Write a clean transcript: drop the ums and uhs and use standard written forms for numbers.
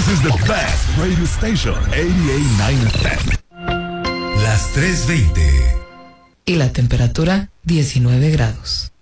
This is the best radio station, 88.9 FM. Las 3:20. Y la temperatura, 19 grados.